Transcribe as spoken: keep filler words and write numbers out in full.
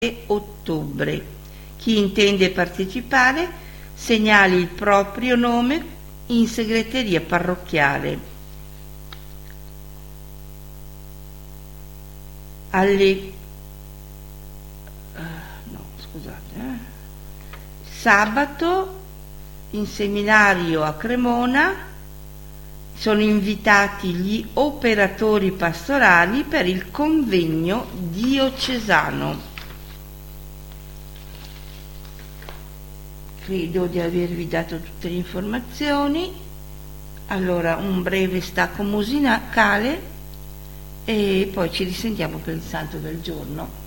ottobre. Chi intende partecipare segnali il proprio nome in segreteria parrocchiale. Alle uh, no, scusate, eh. Sabato in seminario a Cremona sono invitati gli operatori pastorali per il convegno diocesano. Credo di avervi dato tutte le informazioni. Allora, un breve stacco musicale e poi ci risentiamo per il santo del giorno.